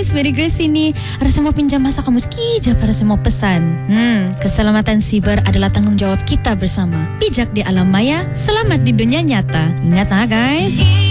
guys, Mary Grace ini ada semua pinjam masa kamu sekejap pada semua pesan. Keselamatan siber adalah tanggung jawab kita bersama. Bijak di alam maya, selamat di dunia nyata. Ingat guys.